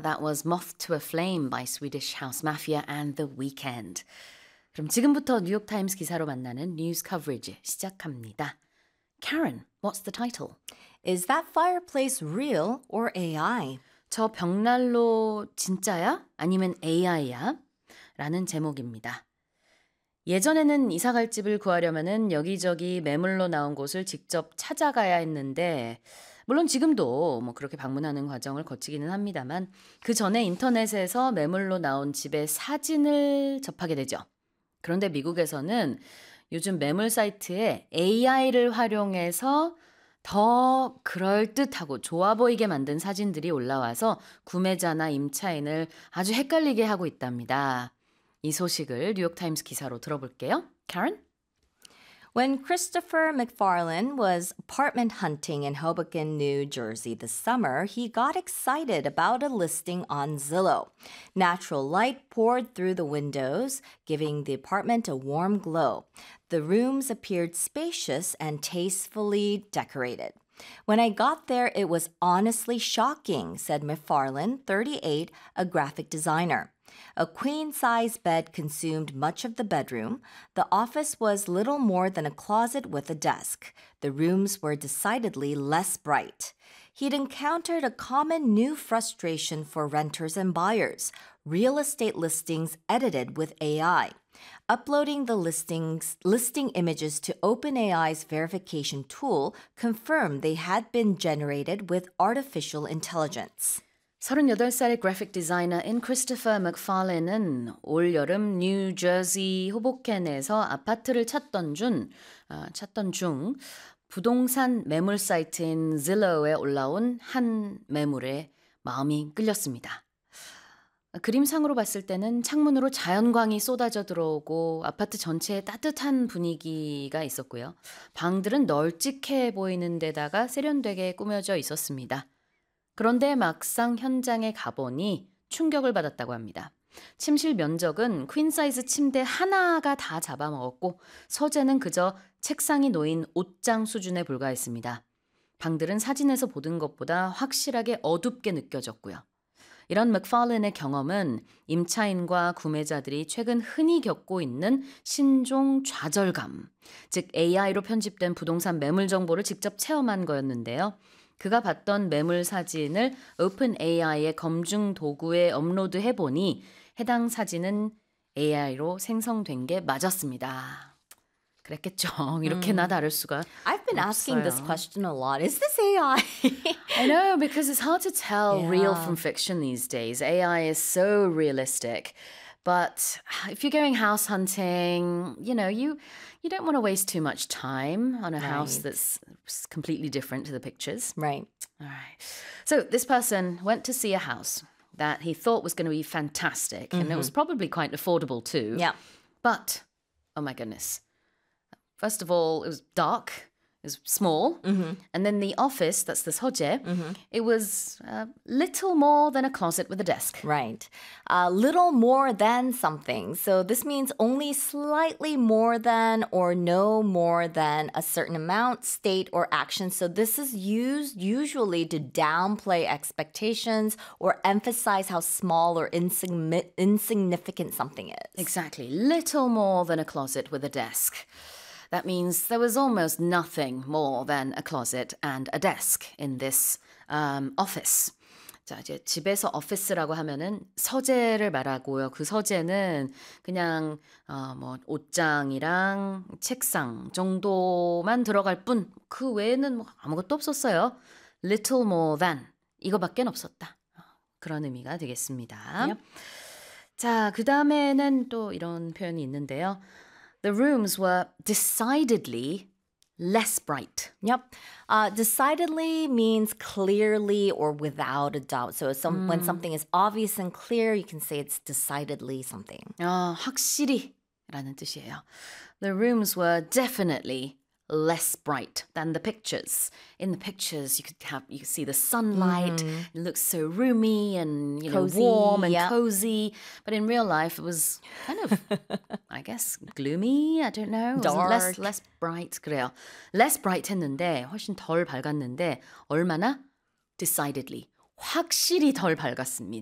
That was Moth to a Flame by Swedish House Mafia and The Weeknd. 그럼 지금부터 뉴욕타임스 기사로 만나는 뉴스 커버리지 시작합니다. Karen, what's the title? Is that fireplace real or AI? 저 벽난로 진짜야? 아니면 AI야? 라는 제목입니다. 예전에는 이사갈 집을 구하려면은 여기저기 매물로 나온 곳을 직접 찾아가야 했는데 물론 지금도 뭐 그렇게 방문하는 과정을 거치기는 합니다만 그 전에 인터넷에서 매물로 나온 집의 사진을 접하게 되죠. 그런데 미국에서는 요즘 매물 사이트에 AI를 활용해서 더 그럴듯하고 좋아 보이게 만든 사진들이 올라와서 구매자나 임차인을 아주 헷갈리게 하고 있답니다. 이 소식을 뉴욕타임스 기사로 들어볼게요. Karen? When Christopher McFarlane was apartment hunting in Hoboken, New Jersey this summer, he got excited about a listing on Zillow. Natural light poured through the windows, giving the apartment a warm glow. The rooms appeared spacious and tastefully decorated. When I got there, it was honestly shocking, said McFarlane, 38, a graphic designer. A queen-size bed consumed much of the bedroom. The office was little more than a closet with a desk. The rooms were decidedly less bright. He'd encountered a common new frustration for renters and buyers: real estate listings edited with AI. Uploading the listing images to OpenAI's verification tool confirmed they had been generated with artificial intelligence. 38살의 그래픽 디자이너인 크리스토퍼 맥팔렌은 올여름 뉴저지 호보켄에서 아파트를 찾던 중 부동산 매물 사이트인 Zillow에 올라온 한 매물에 마음이 끌렸습니다. 그림상으로 봤을 때는 창문으로 자연광이 쏟아져 들어오고 아파트 전체에 따뜻한 분위기가 있었고요. 방들은 널찍해 보이는 데다가 세련되게 꾸며져 있었습니다. 그런데 막상 현장에 가보니 충격을 받았다고 합니다. 침실 면적은 퀸사이즈 침대 하나가 다 잡아먹었고 서재는 그저 책상이 놓인 옷장 수준에 불과했습니다. 방들은 사진에서 보던 것보다 확실하게 어둡게 느껴졌고요. 이런 맥팔렌의 경험은 임차인과 구매자들이 최근 흔히 겪고 있는 신종 좌절감, 즉 AI로 편집된 부동산 매물 정보를 직접 체험한 거였는데요. 그가 봤던 매물 사진을 OpenAI의 검증 도구에 업로드해보니 해당 사진은 AI로 생성된 게 맞았습니다. 그랬겠죠. 이렇게나 다를 수가 I've been asking 없어요. this question a lot. Is this AI? I know, because it's hard to tell real from fiction these days. AI is so realistic. But if you're going house hunting, you don't want to waste too much time on a house that's completely different to the pictures. Right. All right. So this person went to see a house that he thought was going to be fantastic, and it was probably quite affordable too. Yeah. But, oh my goodness. First of all, it was dark. It was small. And then the office, that's the 서재, it was little more than a closet with a desk. Right. Little more than something. So this means only slightly more than or no more than a certain amount, state, or action. So this is used usually to downplay expectations or emphasize how small or insignificant something is. Exactly. Little more than a closet with a desk. That means there was almost nothing more than a closet and a desk in this office. 자, 이제 집에서 오피스라고 하면은 서재를 말하고요. 그 서재는 그냥 뭐 옷장이랑 책상 정도만 들어갈 뿐 그 외에는 뭐 아무것도 없었어요. Little more than 이거밖엔 없었다. 그런 의미가 되겠습니다. Yep. 자, 그 다음에는 또 이런 표현이 있는데요. The rooms were decidedly less bright. Yep. Decidedly means clearly or without a doubt. So when something is obvious and clear, you can say it's decidedly something. 확실히 라는 뜻이에요. The rooms were definitely less bright than the pictures. In the pictures, you could see the sunlight. It looks so roomy and Cozy, warm and yeah. cozy. But in real life, it was kind of, I guess, gloomy. I don't know. It was less bright. 그래요. Less bright 했는데 훨씬 덜 밝았는데 얼마나? Decidedly. 확실히 덜 밝았습니다.